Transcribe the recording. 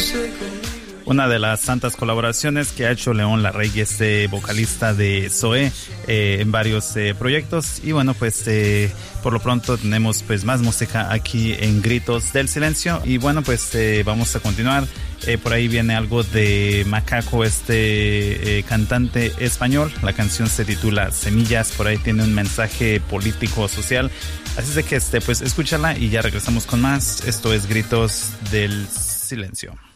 Una de las tantas colaboraciones que ha hecho León Larregui, vocalista de Zoé, en varios proyectos. Y bueno, pues por lo pronto tenemos pues más música aquí en Gritos del Silencio. Y bueno, pues vamos a continuar. Por ahí viene algo de Macaco, cantante español. La canción se titula Semillas. Por ahí tiene un mensaje político, social. Así es de que pues escúchala y ya regresamos con más. Esto es Gritos del Silencio.